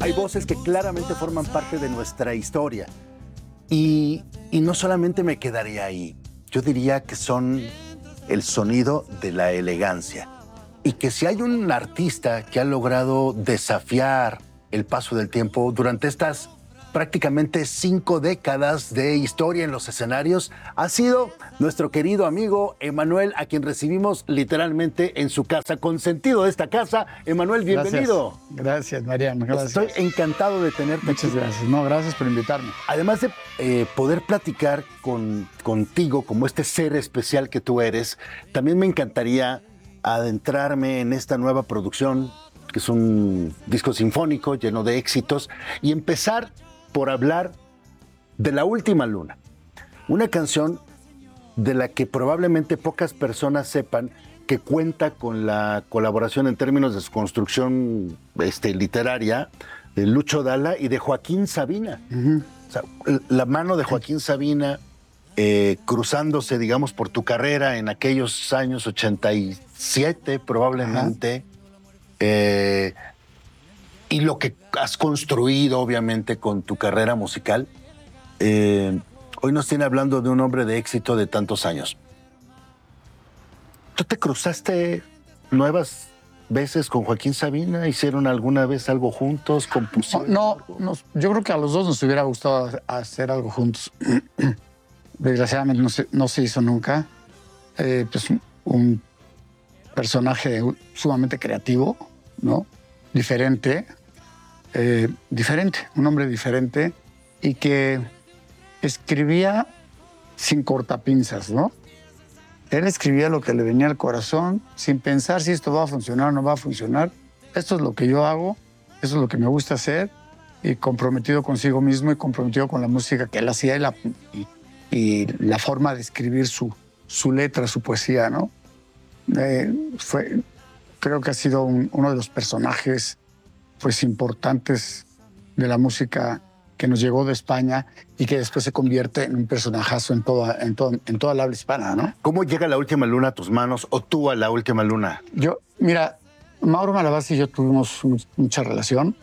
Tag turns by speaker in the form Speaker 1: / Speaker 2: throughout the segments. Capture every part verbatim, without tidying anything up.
Speaker 1: Hay voces que claramente forman parte de nuestra historia. Y, y no solamente me quedaría ahí. Yo diría que son el sonido de la elegancia. Y que si hay un artista que ha logrado desafiar el paso del tiempo durante estas prácticamente cinco décadas de historia en los escenarios, ha sido nuestro querido amigo Emmanuel, a quien recibimos literalmente en su casa, consentido de esta casa. Emmanuel, bienvenido.
Speaker 2: Gracias, gracias Mariano, gracias.
Speaker 1: Estoy encantado de tenerte
Speaker 2: Muchas
Speaker 1: aquí.
Speaker 2: gracias. No, gracias por invitarme.
Speaker 1: Además de eh, poder platicar con, contigo como este ser especial que tú eres, también me encantaría adentrarme en esta nueva producción, que es un disco sinfónico lleno de éxitos, y empezar por hablar de La Última Luna, una canción de la que probablemente pocas personas sepan que cuenta con la colaboración en términos de su construcción este, literaria de Lucho Dalla y de Joaquín Sabina. Uh-huh. O sea, la mano de Joaquín Sabina eh, cruzándose, digamos, por tu carrera en aquellos años ochenta y siete probablemente. Uh-huh. eh, y lo que has construido, obviamente, con tu carrera musical. Eh, hoy nos tiene hablando de un hombre de éxito de tantos años. ¿Tú te cruzaste nuevas veces con Joaquín Sabina? ¿Hicieron alguna vez algo juntos? ¿Compusieron?
Speaker 2: No, no, yo creo que a los dos nos hubiera gustado hacer algo juntos. Desgraciadamente no se, no se hizo nunca. Eh, pues un personaje sumamente creativo, ¿no? Diferente. Eh, diferente, un hombre diferente y que escribía sin cortapinzas, ¿no? Él escribía lo que le venía al corazón sin pensar si esto va a funcionar o no va a funcionar. Esto es lo que yo hago, eso es lo que me gusta hacer, y comprometido consigo mismo y comprometido con la música que él hacía y la, y, y la forma de escribir su, su letra, su poesía, ¿no? Eh, fue, creo que ha sido un, uno de los personajes pues importantes de la música que nos llegó de España y que después se convierte en un personajazo en toda, en toda, en toda la habla hispana, ¿no?
Speaker 1: ¿Cómo llega La Última Luna a tus manos o tú a La Última Luna?
Speaker 2: Yo, mira, Mauro Malavasi y yo tuvimos mucha relación.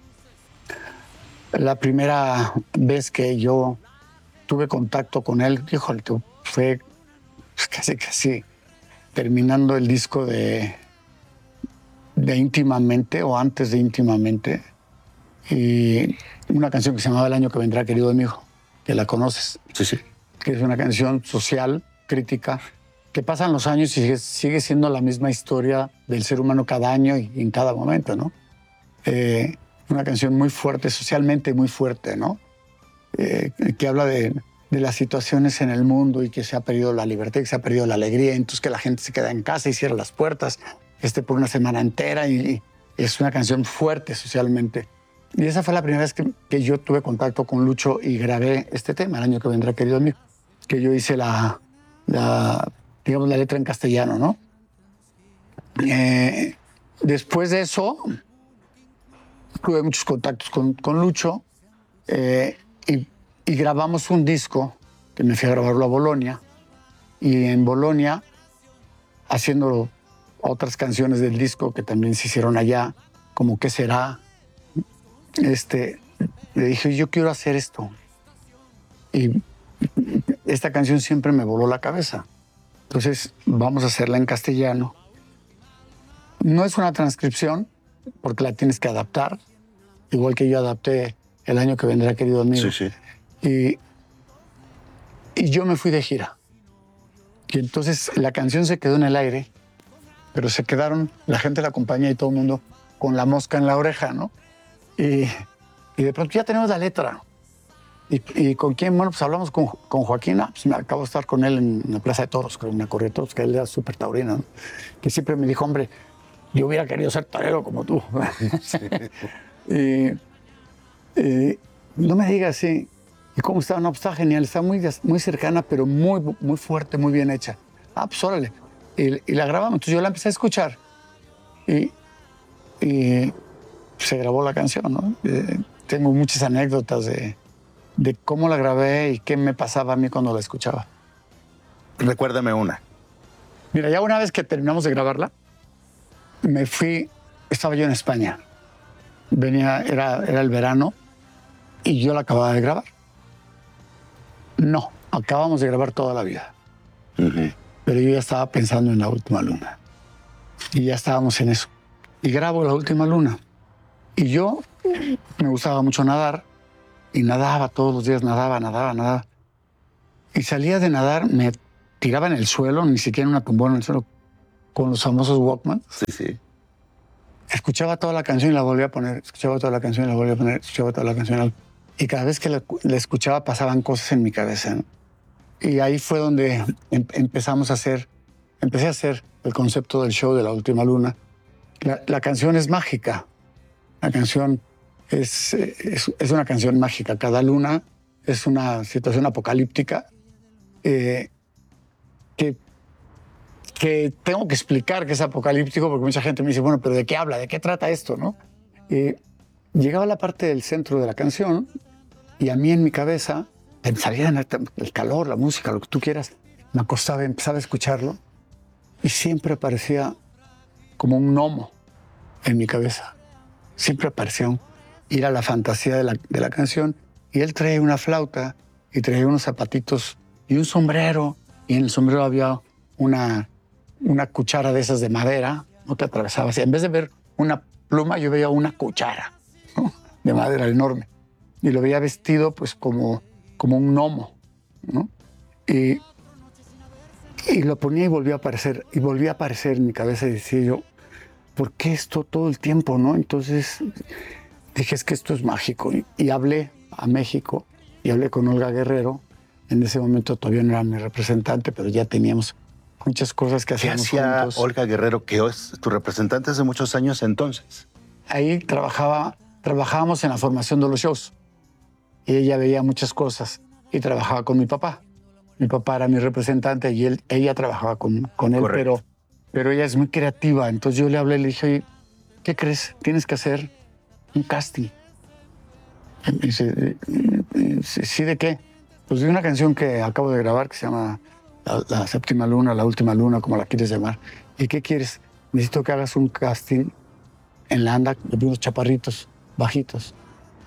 Speaker 2: La primera vez que yo tuve contacto con él, híjole, fue casi, casi terminando el disco de... de Íntimamente o antes de Íntimamente, y una canción que se llamaba El año que vendrá, querido amigo, que la conoces.
Speaker 1: Sí, sí.
Speaker 2: Que es una canción social, crítica, que pasan los años y sigue, sigue siendo la misma historia del ser humano cada año y en cada momento, ¿no? Eh, una canción muy fuerte, socialmente muy fuerte, ¿no? Eh, que habla de, de las situaciones en el mundo y que se ha perdido la libertad, que se ha perdido la alegría, entonces que la gente se queda en casa y cierra las puertas este, por una semana entera, y, y es una canción fuerte socialmente. Y esa fue la primera vez que, que yo tuve contacto con Lucho y grabé este tema, El año que vendrá, querido amigo, que yo hice la, la digamos, la letra en castellano, ¿no? Eh, después de eso, tuve muchos contactos con, con Lucho eh, y, y grabamos un disco que me fui a grabarlo a Bolonia, y en Bolonia, haciendo otras canciones del disco que también se hicieron allá, como ¿Qué será? Este, le dije, yo quiero hacer esto. Y esta canción siempre me voló la cabeza. Entonces, vamos a hacerla en castellano. No es una transcripción, porque la tienes que adaptar, igual que yo adapté El año que vendrá, querido amigo.
Speaker 1: Sí, sí.
Speaker 2: Y, y yo me fui de gira. Y entonces la canción se quedó en el aire, pero se quedaron la gente de la compañía y todo el mundo con la mosca en la oreja, ¿no? Y, y de pronto ya tenemos la letra. ¿Y, y con quién? Bueno, pues hablamos con, con Joaquín. Ah, pues me acabo de estar con él en la Plaza de Toros, creo, en la Corrida de Toros, que él era súper taurino, ¿no? Que siempre me dijo, hombre, yo hubiera querido ser torero como tú. Sí. y, y no me digas, sí. ¿Y cómo está? No, pues está genial, está muy, muy cercana, pero muy, muy fuerte, muy bien hecha. Ah, pues órale. Y, y la grabamos. Entonces yo la empecé a escuchar. Y, y se grabó la canción, ¿no? Eh, tengo muchas anécdotas de, de cómo la grabé y qué me pasaba a mí cuando la escuchaba.
Speaker 1: Recuérdame una.
Speaker 2: Mira, ya una vez que terminamos de grabarla, me fui, estaba yo en España. venía, era, era el verano y yo la acababa de grabar. No, acabamos de grabar toda la vida.
Speaker 1: Uh-huh.
Speaker 2: Pero yo ya estaba pensando en La Última Luna. Y ya estábamos en eso. Y grabo La Última Luna. Y yo me gustaba mucho nadar. Y nadaba todos los días, nadaba, nadaba, nadaba. Y salía de nadar, me tiraba en el suelo, ni siquiera en una tumbona en el suelo, con los famosos Walkman.
Speaker 1: Sí, sí.
Speaker 2: Escuchaba toda la canción y la volvía a poner. Escuchaba toda la canción y la volvía a poner. Escuchaba toda la canción y la... Y cada vez que la, la escuchaba pasaban cosas en mi cabeza, ¿no? Y ahí fue donde em, empezamos a hacer, empecé a hacer el concepto del show de La Última Luna. La, la canción es mágica. La canción es, es, es una canción mágica. Cada luna es una situación apocalíptica eh, que, que tengo que explicar que es apocalíptico porque mucha gente me dice, bueno, pero ¿de qué habla? ¿De qué trata esto? ¿No? Y llegaba la parte del centro de la canción y a mí en mi cabeza salía el calor, la música, lo que tú quieras. Me acostaba y empezaba a escucharlo y siempre aparecía como un gnomo en mi cabeza. Siempre aparecía un, ir a la fantasía de la, de la canción y él traía una flauta y traía unos zapatitos y un sombrero y en el sombrero había una, una cuchara de esas de madera, no te atravesabas. En vez de ver una pluma, yo veía una cuchara, ¿no? De madera enorme y lo veía vestido pues como... como un gnomo, ¿no? Y, y lo ponía y volvía a aparecer, y volvía a aparecer en mi cabeza y decía yo, ¿por qué esto todo el tiempo, no? Entonces dije, es que esto es mágico. Y, y hablé a México, y hablé con Olga Guerrero. En ese momento todavía no era mi representante, pero ya teníamos muchas cosas que
Speaker 1: ¿Qué
Speaker 2: hacíamos
Speaker 1: hacía
Speaker 2: juntos.
Speaker 1: Olga Guerrero, que es tu representante hace muchos años entonces?
Speaker 2: Ahí trabajaba, trabajábamos en la formación de los shows. Y ella veía muchas cosas y trabajaba con mi papá. Mi papá era mi representante y él, ella trabajaba con, con él, pero, pero ella es muy creativa. Entonces yo le hablé y le dije, oye, ¿qué crees? Tienes que hacer un casting. Y me dice, ¿sí de qué? Pues de una canción que acabo de grabar que se llama La, la Séptima Luna, La Última Luna, como la quieres llamar. ¿Y qué quieres? Necesito que hagas un casting en la anda de unos chaparritos bajitos.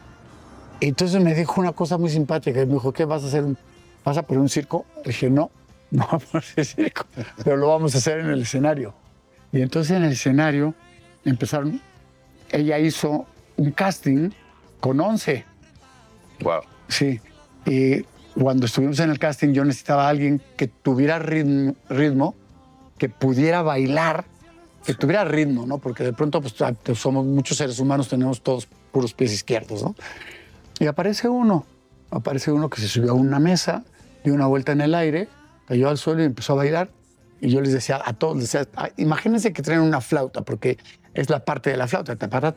Speaker 2: Y entonces me dijo una cosa muy simpática. Me dijo, ¿qué vas a hacer? ¿Vas a poner un circo? Le dije, no, no vamos a hacer circo, pero lo vamos a hacer en el escenario. Y entonces en el escenario empezaron, ella hizo un casting con once.
Speaker 1: Wow.
Speaker 2: Sí, y cuando estuvimos en el casting yo necesitaba a alguien que tuviera ritmo, ritmo que pudiera bailar, que tuviera ritmo, ¿no? Porque de pronto pues, somos muchos seres humanos, tenemos todos puros pies izquierdos, ¿no? Y aparece uno, aparece uno que se subió a una mesa, dio una vuelta en el aire, cayó al suelo y empezó a bailar. Y yo les decía a todos, les decía, ah, imagínense que traen una flauta, porque es la parte de la flauta.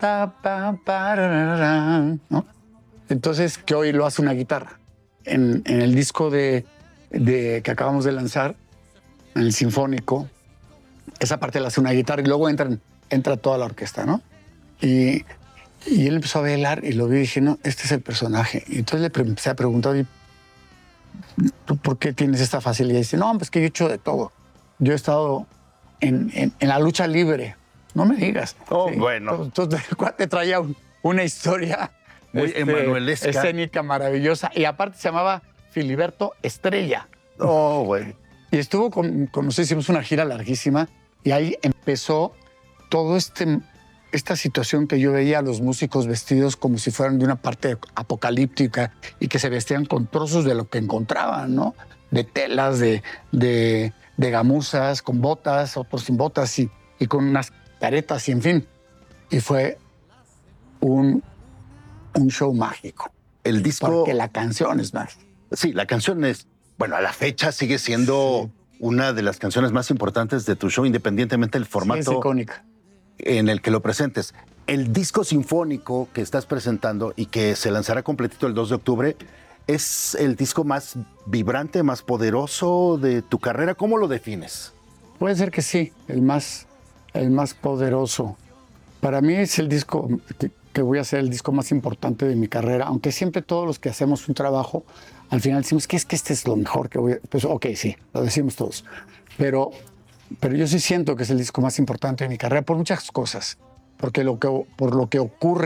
Speaker 2: ¿No? Entonces, que hoy lo hace una guitarra. En, en el disco de, de, que acabamos de lanzar, en el sinfónico, esa parte la hace una guitarra y luego entran, entra toda la orquesta, ¿no? Y... Y él empezó a bailar y lo vi y dije, no, este es el personaje. Y entonces le empecé a preguntar, ¿tú por qué tienes esta facilidad? Y dice, no, pues que yo he hecho de todo. Yo he estado en, en, en la lucha libre. No me digas.
Speaker 1: Oh,
Speaker 2: sí.
Speaker 1: bueno.
Speaker 2: Entonces, te traía un, una historia
Speaker 1: muy este, emanuelesca,
Speaker 2: escénica maravillosa. Y aparte se llamaba Filiberto Estrella.
Speaker 1: Oh, bueno.
Speaker 2: Y estuvo con, con nosotros, hicimos una gira larguísima y ahí empezó todo este... esta situación que yo veía a los músicos vestidos como si fueran de una parte apocalíptica y que se vestían con trozos de lo que encontraban, ¿no? De telas, de, de, de gamuzas, con botas, otros sin botas y, y con unas caretas y en fin. Y fue un, un show mágico.
Speaker 1: El disco...
Speaker 2: Porque la canción es mágica.
Speaker 1: Sí, la canción es... Bueno, a la fecha sigue siendo sí. una de las canciones más importantes de tu show, independientemente del formato...
Speaker 2: Sí, es icónica.
Speaker 1: En el que lo presentes. El disco sinfónico que estás presentando y que se lanzará completito el dos de octubre, ¿es el disco más vibrante, más poderoso de tu carrera? ¿Cómo lo defines?
Speaker 2: Puede ser que sí, el más, el más poderoso. Para mí es el disco que, que voy a hacer el disco más importante de mi carrera, aunque siempre todos los que hacemos un trabajo, al final decimos que es que este es lo mejor que voy a... Pues ok, sí, lo decimos todos. Pero... Pero yo sí siento que es el disco más importante de mi carrera por muchas cosas. Porque lo que, por lo que ocurre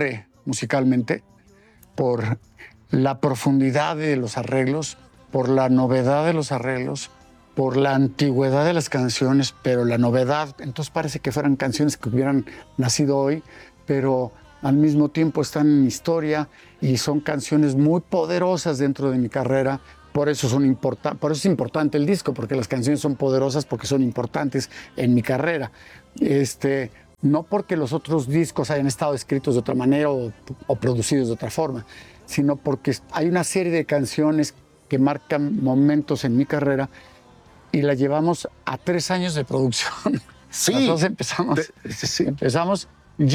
Speaker 2: musicalmente por la profundidad de los arreglos, por la novedad de los arreglos, por la antigüedad de las canciones, pero la novedad, entonces parece que fueran canciones que hubieran nacido hoy, pero al mismo tiempo están en mi historia y son canciones muy poderosas dentro de mi carrera. Por eso, son importa- por eso es importante el disco, porque las canciones son poderosas, porque son importantes en mi carrera. Este, no porque los otros discos hayan estado escritos de otra manera o, o producidos de otra forma, sino porque hay una serie de canciones que marcan momentos en mi carrera y la llevamos a tres años de producción.
Speaker 1: Sí.
Speaker 2: Nosotros empezamos,
Speaker 1: De- sí, sí.
Speaker 2: empezamos